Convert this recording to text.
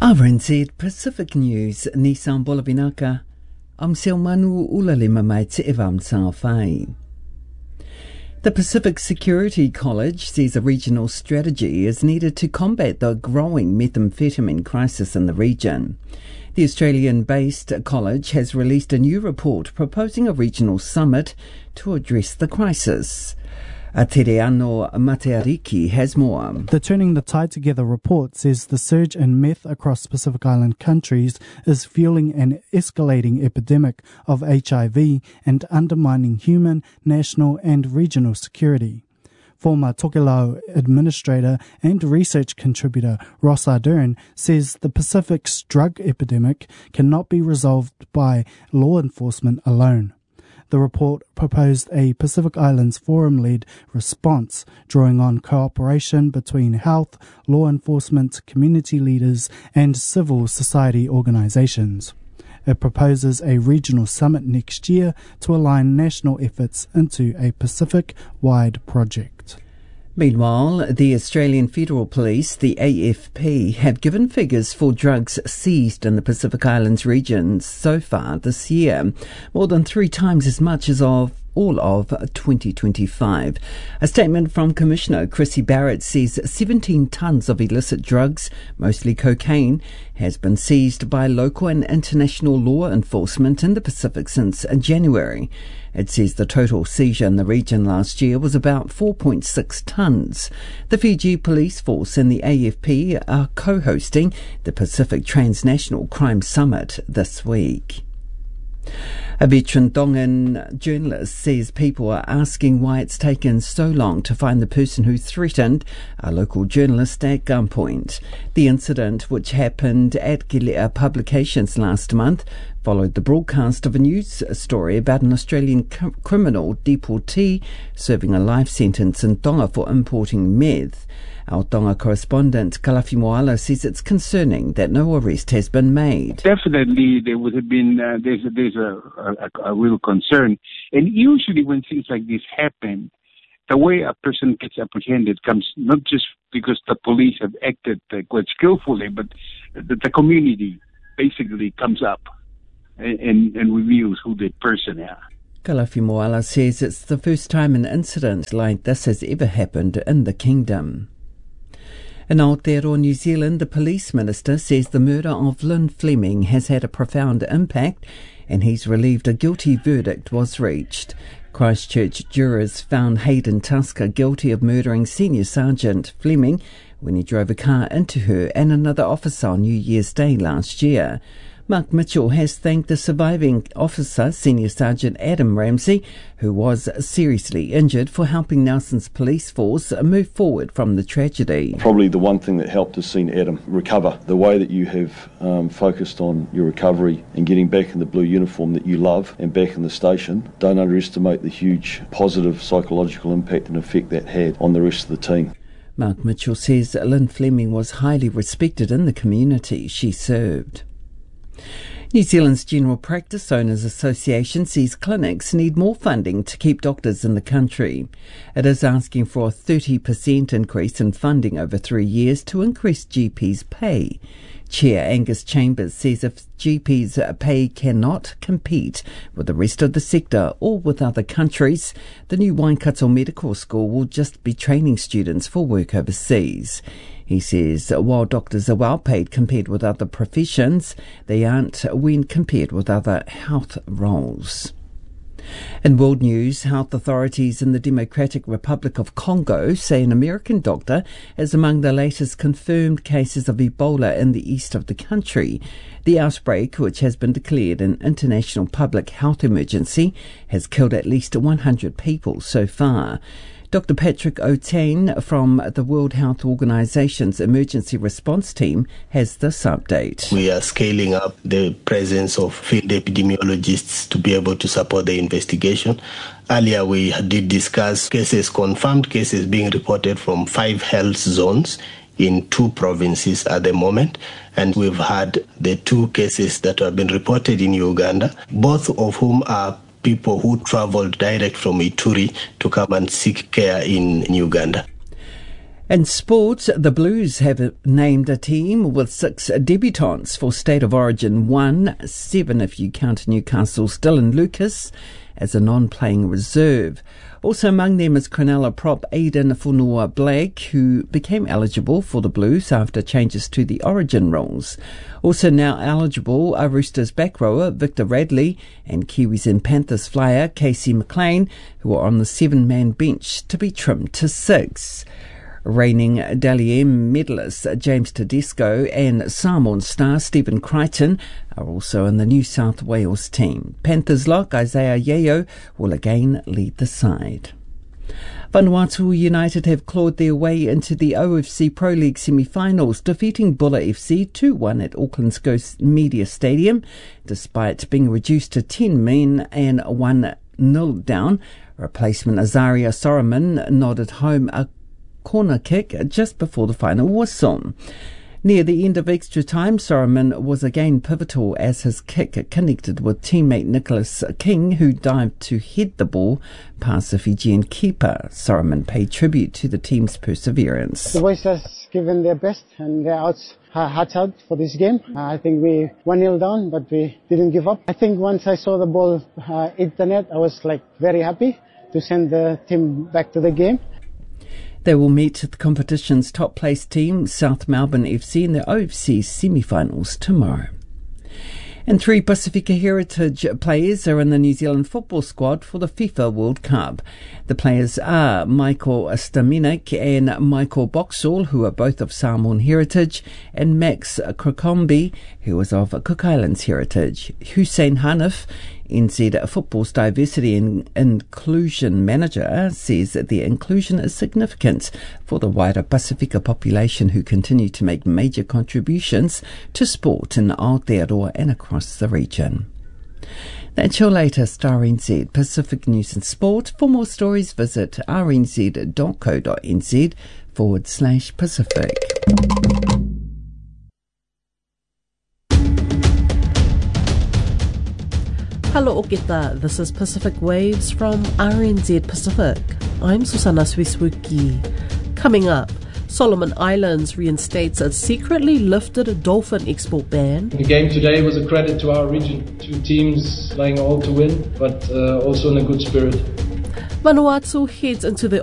RNZ Pacific News, Nissan Bolabinaka, am Silmanu Ulalima mai te evam whai. The Pacific Security College says a regional strategy is needed to combat the growing methamphetamine crisis in the region. The Australian-based college has released a new report proposing a regional summit to address the crisis. Atereano Mateariki has more. The Turning the Tide Together report says the surge in meth across Pacific Island countries is fueling an escalating epidemic of HIV and undermining human, national and regional security. Former Tokelau administrator and research contributor Ross Ardern says the Pacific's drug epidemic cannot be resolved by law enforcement alone. The report proposed a Pacific Islands Forum-led response, drawing on cooperation between health, law enforcement, community leaders and civil society organisations. It proposes a regional summit next year to align national efforts into a Pacific-wide project. Meanwhile, the Australian Federal Police, the AFP, have given figures for drugs seized in the Pacific Islands region so far this year, more than 3 times as much as of all of 2025. A statement from Commissioner Chrissy Barrett says 17 tonnes of illicit drugs, mostly cocaine, has been seized by local and international law enforcement in the Pacific since January. It says the total seizure in the region last year was about 4.6 tonnes. The Fiji Police Force and the AFP are co-hosting the Pacific Transnational Crime Summit this week. A veteran Tongan journalist says people are asking why it's taken so long to find the person who threatened a local journalist at gunpoint. The incident, which happened at Gilea Publications last month, followed the broadcast of a news story about an Australian criminal deportee serving a life sentence in Tonga for importing meth. Our Tonga correspondent Kalafi Moala says it's concerning that no arrest has been made. Definitely there would have been, there's a real concern. And usually when things like this happen, the way a person gets apprehended comes not just because the police have acted quite skillfully, but the community basically comes up and reveals who the person is. Kalafi Moala says it's the first time an incident like this has ever happened in the kingdom. In Aotearoa, New Zealand, the police minister says the murder of Lynn Fleming has had a profound impact and he's relieved a guilty verdict was reached. Christchurch jurors found Hayden Tusker guilty of murdering Senior Sergeant Fleming when he drove a car into her and another officer on New Year's Day last year. Mark Mitchell has thanked the surviving officer, Senior Sergeant Adam Ramsey, who was seriously injured, for helping Nelson's police force move forward from the tragedy. Probably the one thing that helped has seen Adam recover. The way that you have focused on your recovery and getting back in the blue uniform that you love and back in the station, don't underestimate the huge positive psychological impact and effect that had on the rest of the team. Mark Mitchell says Lynn Fleming was highly respected in the community she served. New Zealand's General Practice Owners Association says clinics need more funding to keep doctors in the country. It is asking for a 30% increase in funding over 3 years to increase GPs' pay. Chair Angus Chambers says if GPs' pay cannot compete with the rest of the sector or with other countries, the new Waikato Medical School will just be training students for work overseas. He says while doctors are well paid compared with other professions, they aren't when compared with other health roles. In world news, health authorities in the Democratic Republic of Congo say an American doctor is among the latest confirmed cases of Ebola in the east of the country. The outbreak, which has been declared an international public health emergency, has killed at least 100 people so far. Dr. Patrick O'Tain from the World Health Organization's emergency response team has this update. We are scaling up the presence of field epidemiologists to be able to support the investigation. Earlier we did discuss confirmed cases being reported from 5 health zones in 2 provinces at the moment, and we've had the 2 cases that have been reported in Uganda, both of whom are people who traveled direct from Ituri to come and seek care in Uganda. In sport, the Blues have named a team with 6 debutants for State of Origin 1, 7 if you count Newcastle's Dylan Lucas as a non-playing reserve. Also among them is Cronulla prop Aidan Fonua-Blake, who became eligible for the Blues after changes to the Origin rules. Also now eligible are Roosters back rower Victor Radley and Kiwis and Panthers flyer Casey McLean, who are on the 7-man bench to be trimmed to 6. Reigning Dally M medalist James Tedesco and Samoan star Stephen Crichton are also in the New South Wales team. Panthers lock Isaiah Yeo will again lead the side. Vanuatu United have clawed their way into the OFC Pro League semi-finals, defeating Bulla FC 2-1 at Auckland's Go Media Stadium. Despite being reduced to 10 men and 1-0 down, replacement Azaria Soroman nodded home a corner kick just before the final whistle. Near the end of extra time, Soroman was again pivotal as his kick connected with teammate Nicholas King, who dived to head the ball past the Fijian keeper. Soroman paid tribute to the team's perseverance. The boys has given their best and their hearts out for this game. I think we 1-0 down, but we didn't give up. I think once I saw the ball hit the net, I was very happy to send the team back to the game. They will meet the competition's top-placed team, South Melbourne FC, in the OFC semi-finals tomorrow. And 3 Pacifica Heritage players are in the New Zealand football squad for the FIFA World Cup. The players are Michael Staminik and Michael Boxall, who are both of Samoan heritage, and Max Krokombi, who is of Cook Islands heritage. Hussein Hanif, NZ Football's Diversity and Inclusion Manager, says that the inclusion is significant for the wider Pacifica population who continue to make major contributions to sport in Aotearoa and across the region. That's your latest RNZ Pacific News and Sport. For more stories, visit rnz.co.nz/Pacific. Hello Okita, this is Pacific Waves from RNZ Pacific. I'm Susanna Swiswuki. Coming up, Solomon Islands reinstates a secretly lifted dolphin export ban. The game today was a credit to our region. 2 teams playing all to win, but also in a good spirit. Vanuatu heads into the